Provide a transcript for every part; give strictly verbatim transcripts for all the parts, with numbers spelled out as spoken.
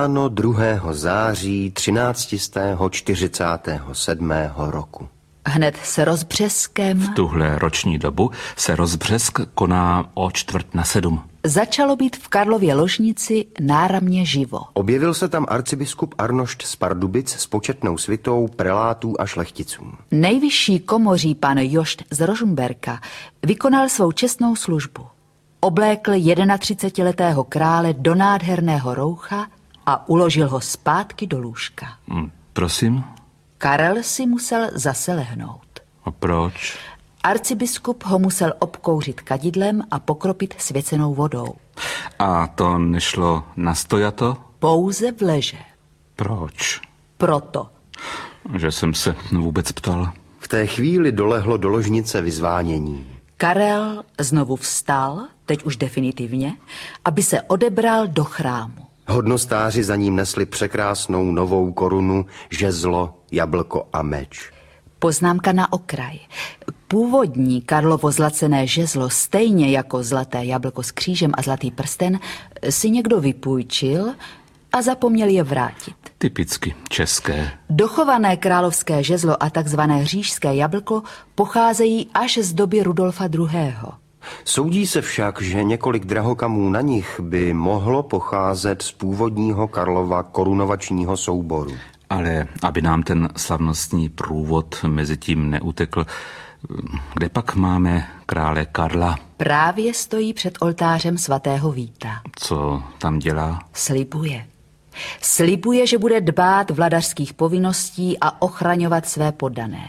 Ano, druhého září třináctistého čtyřicátého sedmého roku. Hned s rozbřeskem... V tuhle roční dobu se rozbřesk koná o čtvrt na sedm. Začalo být v Karlově Ložnici náramně živo. Objevil se tam arcibiskup Arnošt z Pardubic s početnou svitou prelátů a šlechticů. Nejvyšší komoří pan Jošt z Rožmberka vykonal svou čestnou službu. Oblékl třicetiletého krále do nádherného roucha a uložil ho zpátky do lůžka. Hmm, prosím? Karel si musel zase lehnout. A proč? Arcibiskup ho musel obkouřit kadidlem a pokropit svěcenou vodou. A to nešlo nastojato? Pouze v leže. Proč? Proto. Že jsem se vůbec ptal. V té chvíli dolehlo do ložnice vyzvánění. Karel znovu vstal, teď už definitivně, aby se odebral do chrámu. Hodnostáři za ním nesli překrásnou novou korunu, žezlo, jablko a meč. Poznámka na okraj. Původní Karlovo zlacené žezlo, stejně jako zlaté jablko s křížem a zlatý prsten, si někdo vypůjčil a zapomněl je vrátit. Typicky české. Dochované královské žezlo a takzvané říšské jablko pocházejí až z doby Rudolfa druhého. Soudí se však, že několik drahokamů na nich by mohlo pocházet z původního Karlova korunovačního souboru. Ale aby nám ten slavnostní průvod mezi tím neutekl, kde pak máme krále Karla? Právě stojí před oltářem svatého Víta. Co tam dělá? Slibuje. Slibuje, že bude dbát vladařských povinností a ochraňovat své poddané.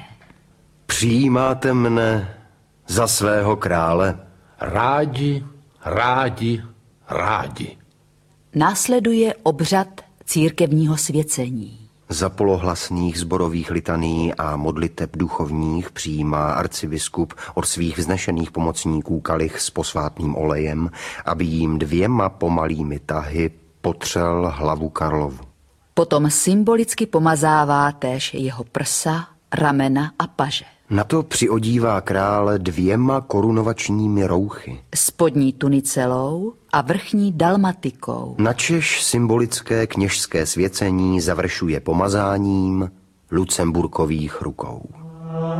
Přijímáte mne za svého krále? Rádi, rádi, rádi. Následuje obřad církevního svěcení. Za polohlasných zborových litanií a modliteb duchovních přijímá arcibiskup od svých vznešených pomocníků kalich s posvátným olejem, aby jim dvěma pomalými tahy potřel hlavu Karlovu. Potom symbolicky pomazává též jeho prsa, ramena a paže. Na to přiodívá krále dvěma korunovačními rouchy. Spodní tunicelou a vrchní dalmatikou. Načež symbolické kněžské svěcení završuje pomazáním lucemburkových rukou.